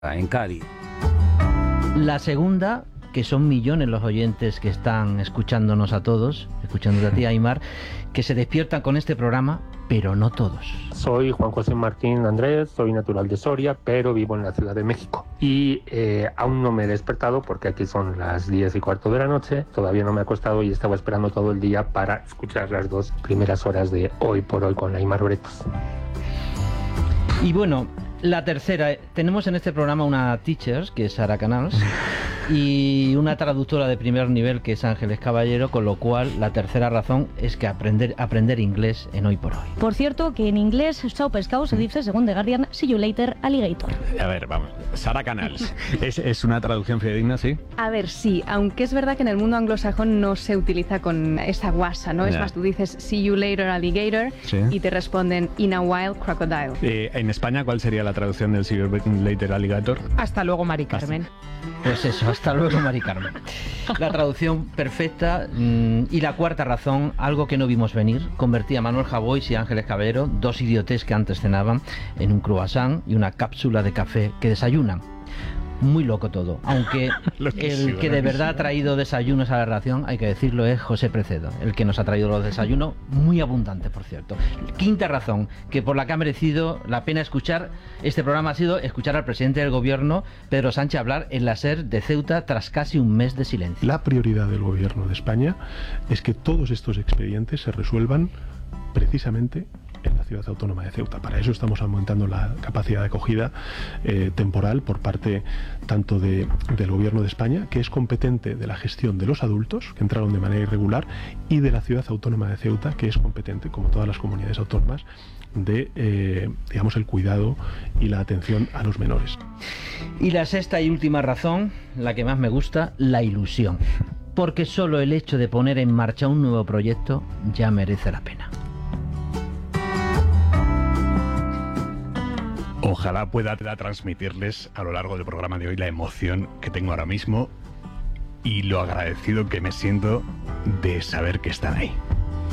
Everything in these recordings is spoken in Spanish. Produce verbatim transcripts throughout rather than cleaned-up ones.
en Cádiz. La segunda, que son millones los oyentes que están escuchándonos a todos, escuchándote a ti, Aimar, que se despiertan con este programa, pero no todos. Soy Juan José Martín Andrés, soy natural de Soria, pero vivo en la Ciudad de México. Y eh, aún no me he despertado porque aquí son las diez y cuarto de la noche, todavía no me he acostado y estaba esperando todo el día para escuchar las dos primeras horas de Hoy por Hoy con Aimar Bretos. Y bueno, la tercera, tenemos en este programa una teacher, que es Sara Canals, y una traductora de primer nivel, que es Ángeles Caballero, con lo cual la tercera razón es que aprender, aprender inglés en Hoy por Hoy. Por cierto, que en inglés, chao pescado se dice, según The Guardian, see you later, alligator. A ver, vamos, Sara Canals, ¿es, es una traducción fidedigna, sí? A ver, sí, aunque es verdad que en el mundo anglosajón no se utiliza con esa guasa, ¿no? Yeah. Es más, tú dices see you later, alligator, sí, y te responden in a while, crocodile. Eh, en España, ¿cuál sería la traducción del see you later, alligator? Hasta luego, Mari Carmen. Pues eso, hasta luego, Mari Carmen. La traducción perfecta. Mmm, y la cuarta razón, algo que no vimos venir, convertía a Manuel Javois y Ángeles Caballero, dos idiotes que antes cenaban, en un croissant y una cápsula de café que desayunan. Muy loco todo, aunque el que de verdad ha traído desayunos a la relación, hay que decirlo, es José Precedo, el que nos ha traído los desayunos, muy abundantes, por cierto. Quinta razón, que por la que ha merecido la pena escuchar este programa, ha sido escuchar al presidente del gobierno, Pedro Sánchez, hablar en la SER de Ceuta tras casi un mes de silencio. La prioridad del gobierno de España es que todos estos expedientes se resuelvan precisamente en la ciudad autónoma de Ceuta. Para eso estamos aumentando la capacidad de acogida eh, temporal por parte tanto de, del Gobierno de España, que es competente de la gestión de los adultos que entraron de manera irregular, y de la ciudad autónoma de Ceuta, que es competente, como todas las comunidades autónomas, de eh, digamos el cuidado y la atención a los menores. Y la sexta y última razón, la que más me gusta, la ilusión. Porque solo el hecho de poner en marcha un nuevo proyecto ya merece la pena. Ojalá pueda transmitirles a lo largo del programa de hoy la emoción que tengo ahora mismo y lo agradecido que me siento de saber que están ahí.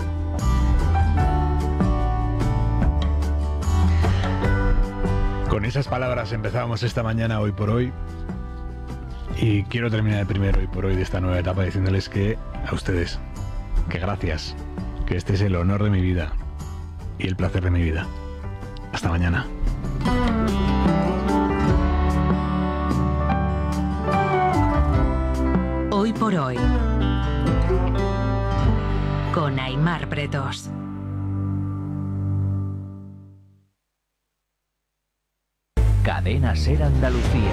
Con esas palabras empezábamos esta mañana Hoy por Hoy, y quiero terminar el primer Hoy por Hoy de esta nueva etapa diciéndoles que a ustedes, que gracias, que este es el honor de mi vida y el placer de mi vida. Hasta mañana. Hoy por Hoy con Aimar Bretos. Cadena SER Andalucía.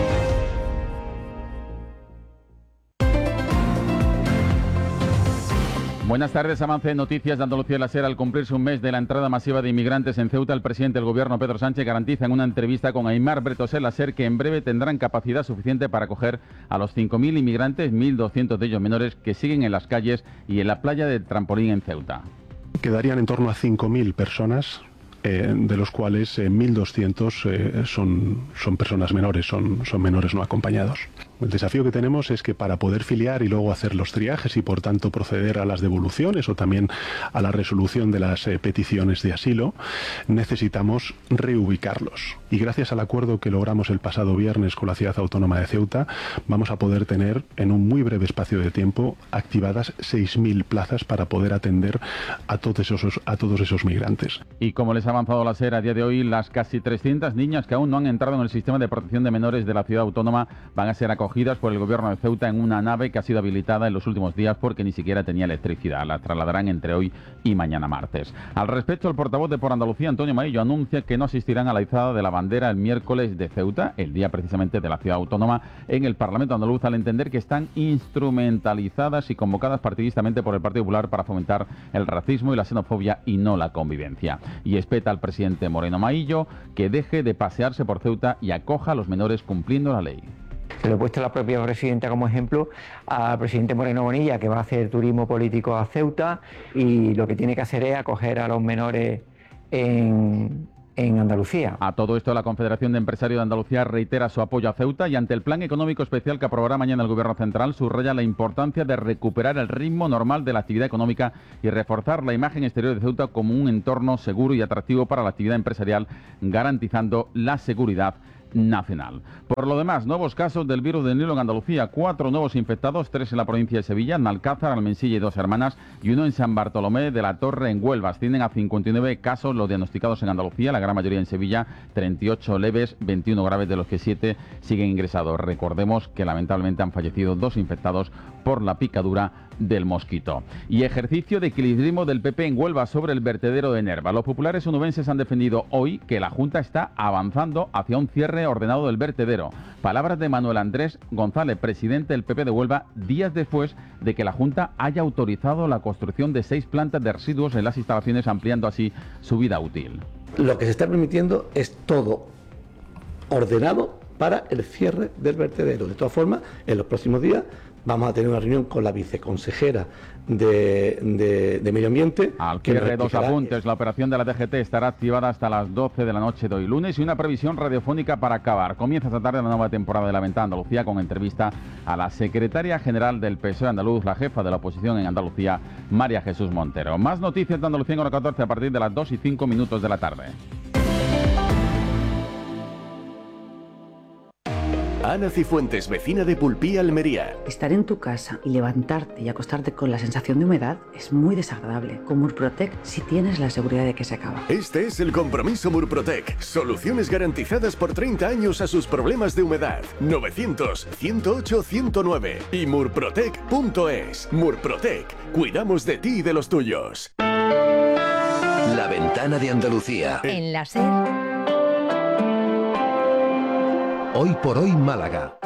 Buenas tardes, avance de noticias de Andalucía la SER. Al cumplirse un mes de la entrada masiva de inmigrantes en Ceuta, el presidente del gobierno, Pedro Sánchez, garantiza en una entrevista con Aimar Bretos en la SER que en breve tendrán capacidad suficiente para acoger a los cinco mil inmigrantes, mil doscientos de ellos menores, que siguen en las calles y en la playa de Trampolín en Ceuta. Quedarían en torno a cinco mil personas, eh, de los cuales eh, mil doscientos eh, son, son personas menores, son, son menores no acompañados. El desafío que tenemos es que para poder filiar y luego hacer los triajes y por tanto proceder a las devoluciones o también a la resolución de las eh, peticiones de asilo, necesitamos reubicarlos. Y gracias al acuerdo que logramos el pasado viernes con la Ciudad Autónoma de Ceuta, vamos a poder tener en un muy breve espacio de tiempo activadas seis mil plazas para poder atender a todos esos, a todos esos migrantes. Y como les ha avanzado la SER a día de hoy, las casi trescientas niñas que aún no han entrado en el sistema de protección de menores de la Ciudad Autónoma van a ser acogidas acogidas por el gobierno de Ceuta en una nave que ha sido habilitada en los últimos días porque ni siquiera tenía electricidad. La trasladarán entre hoy y mañana martes. Al respecto, el portavoz de Por Andalucía, Antonio Maillo, anuncia que no asistirán a la izada de la bandera el miércoles de Ceuta, el día precisamente de la Ciudad Autónoma, en el Parlamento andaluz, al entender que están instrumentalizadas y convocadas partidistamente por el Partido Popular para fomentar el racismo y la xenofobia y no la convivencia. Y espeta al presidente Moreno Maillo que deje de pasearse por Ceuta y acoja a los menores cumpliendo la ley. Se lo he puesto a la propia presidenta como ejemplo al presidente Moreno Bonilla, que va a hacer turismo político a Ceuta y lo que tiene que hacer es acoger a los menores en, en Andalucía. A todo esto, la Confederación de Empresarios de Andalucía reitera su apoyo a Ceuta y ante el plan económico especial que aprobará mañana el Gobierno Central, subraya la importancia de recuperar el ritmo normal de la actividad económica y reforzar la imagen exterior de Ceuta como un entorno seguro y atractivo para la actividad empresarial, garantizando la seguridad nacional. Por lo demás, nuevos casos del virus del Nilo en Andalucía, cuatro nuevos infectados, tres en la provincia de Sevilla, en Alcázar, Almensilla y Dos Hermanas, y uno en San Bartolomé de la Torre, en Huelva. Ascienden a cincuenta y nueve casos los diagnosticados en Andalucía, la gran mayoría en Sevilla, treinta y ocho leves, veintiuno graves, de los que siete siguen ingresados. Recordemos que lamentablemente han fallecido dos infectados por la picadura del mosquito. Y ejercicio de equilibrismo del P P en Huelva sobre el vertedero de Nerva. Los populares onubenses han defendido hoy que la Junta está avanzando hacia un cierre ordenado del vertedero. Palabras de Manuel Andrés González, presidente del P P de Huelva, días después de que la Junta haya autorizado la construcción de seis plantas de residuos en las instalaciones, ampliando así su vida útil. Lo que se está permitiendo es todo ordenado para el cierre del vertedero. De todas formas, en los próximos días vamos a tener una reunión con la viceconsejera de, de, de Medio Ambiente. Al cierre, dos apuntes. La operación de la D G T estará activada hasta las doce de la noche de hoy lunes, y una previsión radiofónica para acabar. Comienza esta tarde la nueva temporada de La Ventana Andalucía, con entrevista a la secretaria general del P S O E andaluz, la jefa de la oposición en Andalucía, María Jesús Montero. Más noticias de Andalucía en hora catorce a partir de las dos y cinco minutos de la tarde. Ana Cifuentes, vecina de Pulpí, Almería. Estar en tu casa y levantarte y acostarte con la sensación de humedad es muy desagradable. Con Murprotec sí tienes la seguridad de que se acaba. Este es el compromiso Murprotec. Soluciones garantizadas por treinta años a sus problemas de humedad. novecientos, ciento ocho, ciento nueve y murprotec punto es. Murprotec. Cuidamos de ti y de los tuyos. La Ventana de Andalucía. En la SER. Hoy por hoy Málaga.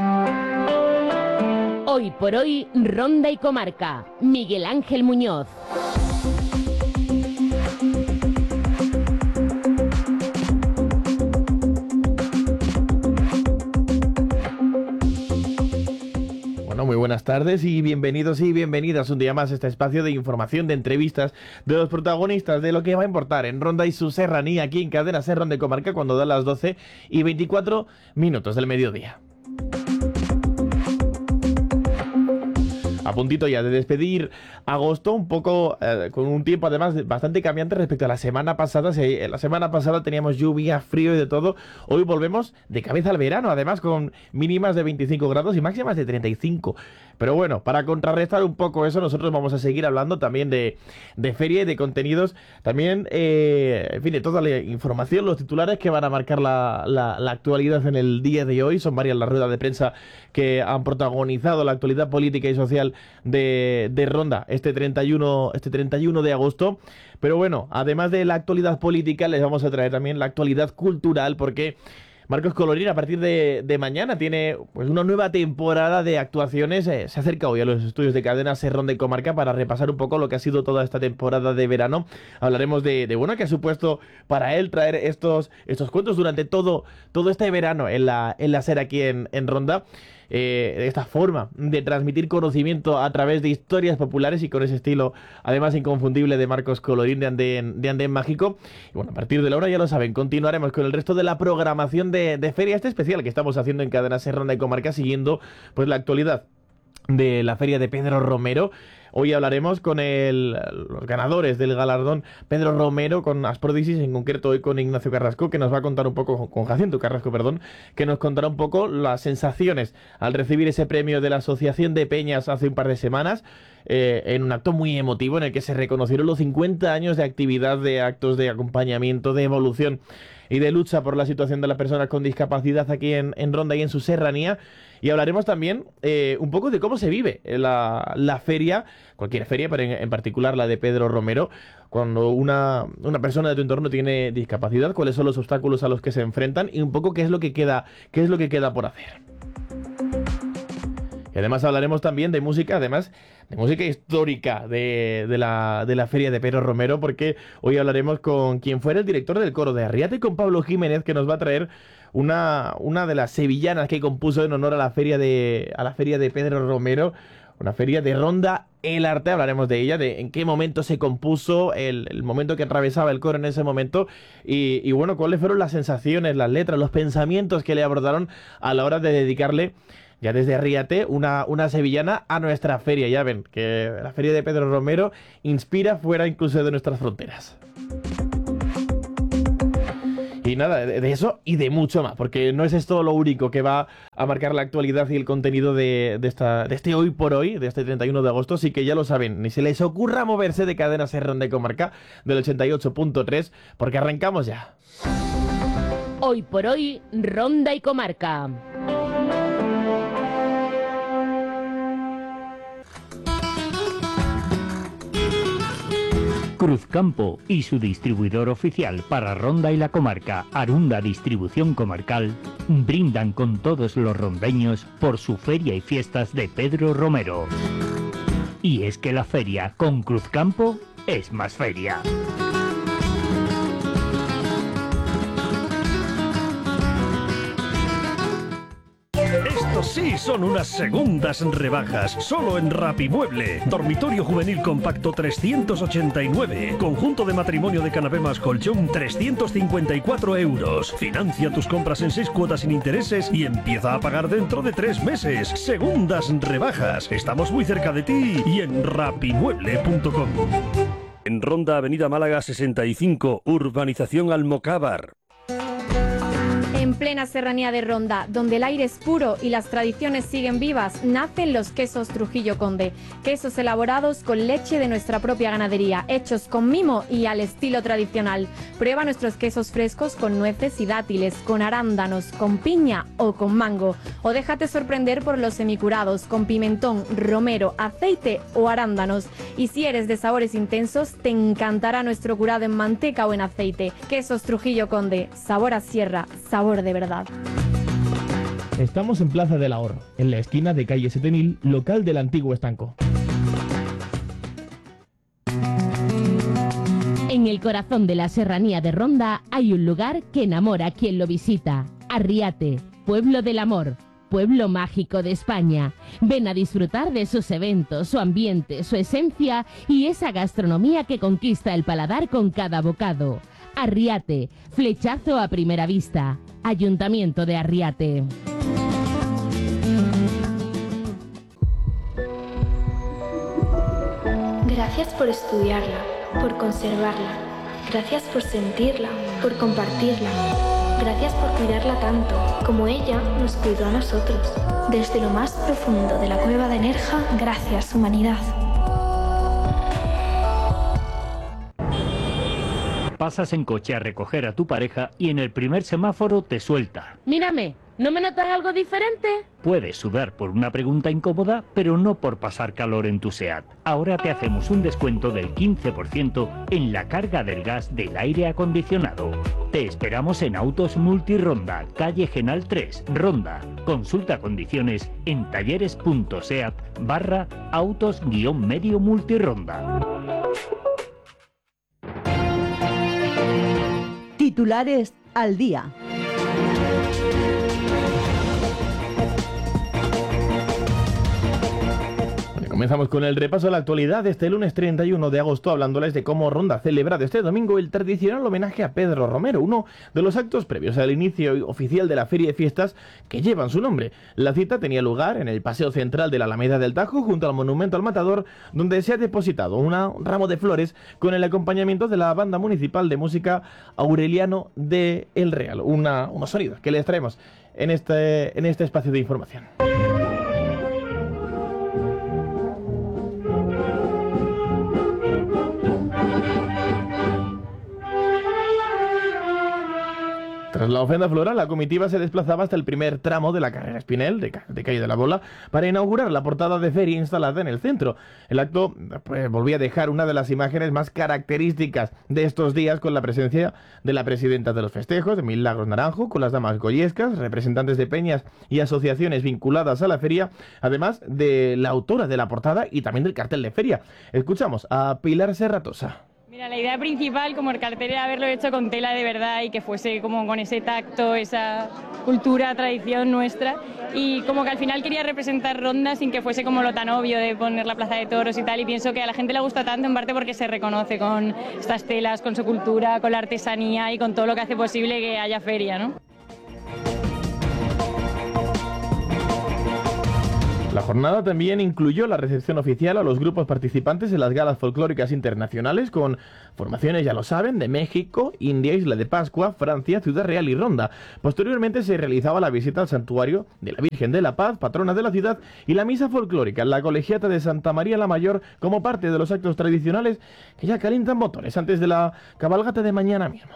Hoy por hoy Ronda y Comarca. Miguel Ángel Muñoz. Bueno, muy buenas tardes y bienvenidos y bienvenidas un día más a este espacio de información, de entrevistas de los protagonistas de lo que va a importar en Ronda y su serranía, aquí en Cadena SER Ronda y Comarca, cuando dan las doce y veinticuatro minutos del mediodía. A puntito ya de despedir agosto, un poco eh, con un tiempo además bastante cambiante respecto a la semana pasada. Si, la semana pasada teníamos lluvia, frío y de todo. Hoy volvemos de cabeza al verano, además con mínimas de veinticinco grados y máximas de treinta y cinco. Pero bueno, para contrarrestar un poco eso, nosotros vamos a seguir hablando también de, de feria y de contenidos. También, eh, en fin, de toda la información, los titulares que van a marcar la, la, la actualidad en el día de hoy. Son varias las ruedas de prensa que han protagonizado la actualidad política y social de, de Ronda este treinta y uno, este treinta y uno de agosto. Pero bueno, además de la actualidad política, les vamos a traer también la actualidad cultural, porque Marcos Colorín a partir de, de mañana tiene pues una nueva temporada de actuaciones. Eh, se acerca hoy a los estudios de Cadena SER Ronda y Comarca para repasar un poco lo que ha sido toda esta temporada de verano. Hablaremos de, de bueno, que ha supuesto para él traer estos, estos cuentos durante todo, todo este verano en la, en la SER aquí en, en Ronda. Eh, esta forma de transmitir conocimiento a través de historias populares y con ese estilo además inconfundible de Marcos Colorín de Andén, de Andén Mágico. Y bueno, a partir de la hora ya lo saben, continuaremos con el resto de la programación de, de feria, este especial que estamos haciendo en Cadena SER Ronda y Comarca, siguiendo pues la actualidad de la feria de Pedro Romero. Hoy hablaremos con el, los ganadores del galardón Pedro Romero, con Asprodisis, en concreto hoy con Ignacio Carrasco, que nos va a contar un poco, con Jacinto Carrasco, perdón, que nos contará un poco las sensaciones al recibir ese premio de la Asociación de Peñas hace un par de semanas, eh, en un acto muy emotivo en el que se reconocieron los cincuenta años de actividad, de actos de acompañamiento, de evolución y de lucha por la situación de las personas con discapacidad aquí en, en Ronda y en su serranía. Y hablaremos también eh, un poco de cómo se vive la, la feria, cualquier feria, pero en, en particular la de Pedro Romero, cuando una, una persona de tu entorno tiene discapacidad, cuáles son los obstáculos a los que se enfrentan y un poco qué es lo que queda, qué es lo que queda por hacer. Y además hablaremos también de música, además de música histórica de, de, la, de la feria de Pedro Romero, porque hoy hablaremos con quien fuera el director del coro de Arriate, con Pablo Jiménez, que nos va a traer una, una de las sevillanas que compuso en honor a la feria de, a la feria de Pedro Romero, una feria de Ronda el Arte. Hablaremos de ella, de en qué momento se compuso, el, el momento que atravesaba el coro en ese momento y, y bueno, cuáles fueron las sensaciones, las letras, los pensamientos que le abordaron a la hora de dedicarle, ya desde Arriate, una, una sevillana a nuestra feria. Ya ven que la feria de Pedro Romero inspira fuera incluso de nuestras fronteras. Y nada, de eso y de mucho más, porque no es esto lo único que va a marcar la actualidad y el contenido de, de, esta, de este hoy por hoy, de este treinta y uno de agosto, así que ya lo saben, ni se les ocurra moverse de Cadena Ser Ronda y Comarca del ochenta y ocho punto tres, porque arrancamos ya. Hoy por hoy, Ronda y Comarca. Cruzcampo y su distribuidor oficial para Ronda y la Comarca, Arunda Distribución Comarcal, brindan con todos los rondeños por su feria y fiestas de Pedro Romero. Y es que la feria con Cruzcampo es más feria. Sí, son unas segundas rebajas, solo en Rapimueble. Dormitorio juvenil compacto trescientos ochenta y nueve. Conjunto de matrimonio de canapé más colchón trescientos cincuenta y cuatro euros. Financia tus compras en seis cuotas sin intereses y empieza a pagar dentro de tres meses. Segundas rebajas. Estamos muy cerca de ti y en rapimueble punto com. En Ronda, Avenida Málaga sesenta y cinco, Urbanización Almocávar. En plena serranía de Ronda, donde el aire es puro y las tradiciones siguen vivas, nacen los quesos Trujillo Conde. Quesos elaborados con leche de nuestra propia ganadería, hechos con mimo y al estilo tradicional. Prueba nuestros quesos frescos con nueces y dátiles, con arándanos, con piña o con mango. O déjate sorprender por los semicurados, con pimentón, romero, aceite o arándanos. Y si eres de sabores intensos, te encantará nuestro curado en manteca o en aceite. Quesos Trujillo Conde, sabor a sierra, sabor de verdad. Estamos en Plaza del Ahorro, en la esquina de calle siete mil, local del antiguo estanco. En el corazón de la serranía de Ronda hay un lugar que enamora a quien lo visita. Arriate, pueblo del amor, pueblo mágico de España. Ven a disfrutar de sus eventos, su ambiente, su esencia y esa gastronomía que conquista el paladar con cada bocado. Arriate, flechazo a primera vista. Ayuntamiento de Arriate. Gracias por estudiarla, por conservarla. Gracias por sentirla, por compartirla. Gracias por cuidarla tanto, como ella nos cuidó a nosotros. Desde lo más profundo de la cueva de Nerja, gracias, humanidad. Pasas en coche a recoger a tu pareja y en el primer semáforo te suelta. Mírame, ¿no me notas algo diferente? Puedes sudar por una pregunta incómoda, pero no por pasar calor en tu SEAT. Ahora te hacemos un descuento del quince por ciento en la carga del gas del aire acondicionado. Te esperamos en Autos Multironda, calle Genal tres, Ronda. Consulta condiciones en talleres.seat barra autos guión medio multironda. Titulares al día. Comenzamos con el repaso de la actualidad de este lunes treinta y uno de agosto, hablándoles de cómo Ronda ha celebrado este domingo el tradicional homenaje a Pedro Romero, uno de los actos previos al inicio oficial de la feria de fiestas que llevan su nombre. La cita tenía lugar en el paseo central de la Alameda del Tajo, junto al monumento al Matador, donde se ha depositado una, un ramo de flores con el acompañamiento de la banda municipal de música Aureliano de El Real. Una, unos sonidos que les traemos en este, en este espacio de información. Tras la ofrenda floral, la comitiva se desplazaba hasta el primer tramo de la carrera Espinel, de, de Calle de la Bola, para inaugurar la portada de feria instalada en el centro. El acto pues, volvía a dejar una de las imágenes más características de estos días, con la presencia de la presidenta de los festejos, de Milagros Naranjo, con las damas goyescas, representantes de peñas y asociaciones vinculadas a la feria, además de la autora de la portada y también del cartel de feria. Escuchamos a Pilar Serratosa. Mira, la idea principal como el cartel era haberlo hecho con tela de verdad y que fuese como con ese tacto, esa cultura, tradición nuestra, y como que al final quería representar Ronda sin que fuese como lo tan obvio de poner la plaza de toros y tal, y pienso que a la gente le gusta tanto en parte porque se reconoce con estas telas, con su cultura, con la artesanía y con todo lo que hace posible que haya feria, ¿no? La jornada también incluyó la recepción oficial a los grupos participantes en las galas folclóricas internacionales con formaciones, ya lo saben, de México, India, Isla de Pascua, Francia, Ciudad Real y Ronda. Posteriormente se realizaba la visita al santuario de la Virgen de la Paz, patrona de la ciudad, y la misa folclórica en la colegiata de Santa María la Mayor como parte de los actos tradicionales que ya calientan motores antes de la cabalgata de mañana mismo.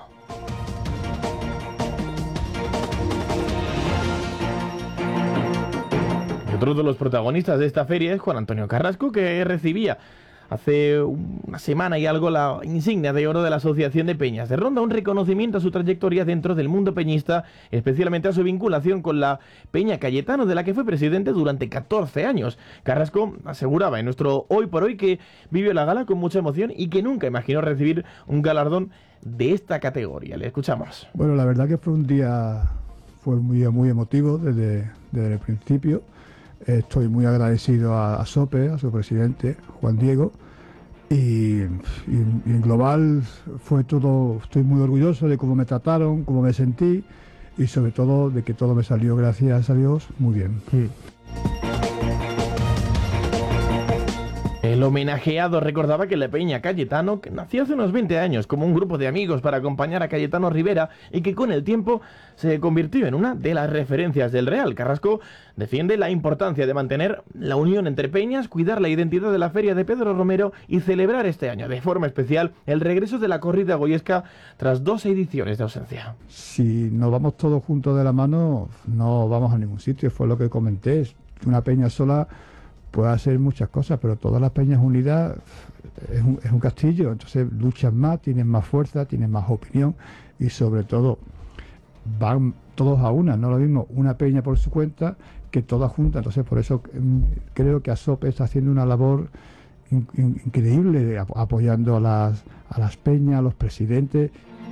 Otro de los protagonistas de esta feria es Juan Antonio Carrasco, que recibía hace una semana y algo la insignia de oro de la Asociación de Peñas de Ronda, un reconocimiento a su trayectoria dentro del mundo peñista, especialmente a su vinculación con la Peña Cayetano, de la que fue presidente durante catorce años. Carrasco aseguraba en nuestro Hoy por Hoy que vivió la gala con mucha emoción y que nunca imaginó recibir un galardón de esta categoría. Le escuchamos. Bueno, la verdad que fue un día, fue un día muy emotivo desde, desde el principio. Estoy muy agradecido a, a SOPE, a su presidente, Juan Diego, y, y, y en global fue todo, estoy muy orgulloso de cómo me trataron, cómo me sentí y sobre todo de que todo me salió, gracias a Dios, muy bien. Sí. El homenajeado recordaba que la Peña Cayetano, que nació hace unos veinte años como un grupo de amigos para acompañar a Cayetano Rivera y que con el tiempo se convirtió en una de las referencias del Real. Carrasco defiende la importancia de mantener la unión entre peñas, cuidar la identidad de la feria de Pedro Romero y celebrar este año de forma especial el regreso de la corrida goyesca tras dos ediciones de ausencia. Si nos vamos todos juntos de la mano, no vamos a ningún sitio, fue lo que comenté. Una peña sola puede hacer muchas cosas, pero todas las peñas unidas es un, es un castillo, entonces luchan más, tienen más fuerza, tienen más opinión y sobre todo van todos a una, no lo mismo una peña por su cuenta que todas juntas. Entonces por eso creo que ASOPE está haciendo una labor in, in, increíble de, apoyando a las, a las peñas, a los presidentes.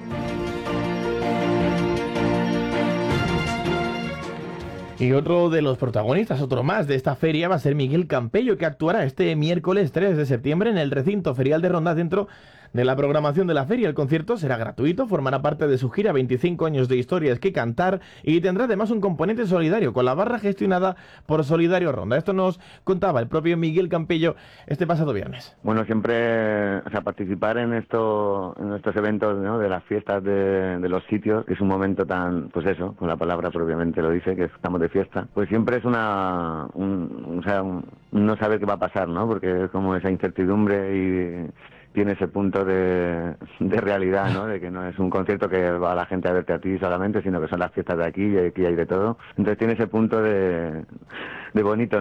Y otro de los protagonistas, otro más de esta feria, va a ser Miguel Campello, que actuará este miércoles tres de septiembre en el recinto ferial de Ronda dentro de la programación de la feria. El concierto será gratuito, formará parte de su gira veinticinco años de historias que cantar y tendrá además un componente solidario con la barra gestionada por Solidario Ronda. Esto nos contaba el propio Miguel Campello este pasado viernes. Bueno, siempre, o sea, participar en esto, en estos eventos, ¿no?, de las fiestas de, de los sitios, que es un momento tan, pues eso, con la palabra propiamente lo dice, que estamos de fiesta, pues siempre es una, un, o sea, un, no saber qué va a pasar, ¿no? Porque es como esa incertidumbre y tiene ese punto de, de realidad, ¿no? De que no es un concierto que va la gente a verte a ti solamente, sino que son las fiestas de aquí y aquí hay de todo. Entonces tiene ese punto de, de bonito.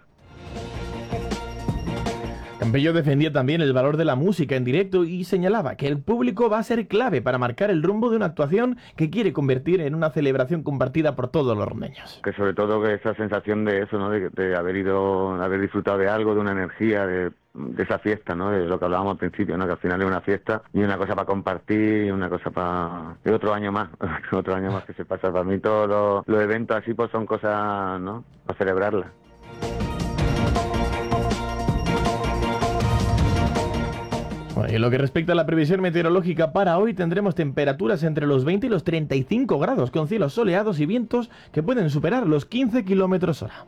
Campello defendía también el valor de la música en directo y señalaba que el público va a ser clave para marcar el rumbo de una actuación que quiere convertir en una celebración compartida por todos los rondeños. Que sobre todo que esa sensación de eso, ¿no?, de, de haber ido, de haber disfrutado de algo, de una energía, de, de esa fiesta, ¿no?, de lo que hablábamos al principio, ¿no?, que al final es una fiesta y una cosa para compartir y una cosa para... Y otro año más, otro año más que se pasa. Para mí todos los, los eventos así pues son cosas, ¿no?, para celebrarlas. Bueno, y en lo que respecta a la previsión meteorológica para hoy, tendremos temperaturas entre los veinte y los treinta y cinco grados, con cielos soleados y vientos que pueden superar los quince kilómetros hora.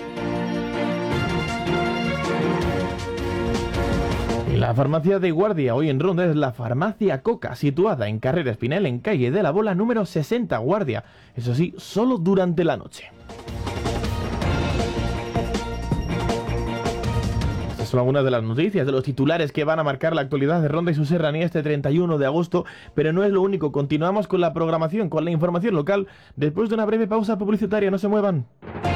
Y la farmacia de guardia hoy en Ronda es la Farmacia Coca, situada en Carrera Espinel, en calle de la Bola número sesenta, guardia. Eso sí, solo durante la noche. Son algunas de las noticias, de los titulares que van a marcar la actualidad de Ronda y su serranía este treinta y uno de agosto, pero no es lo único. Continuamos con la programación, con la información local, después de una breve pausa publicitaria. No se muevan.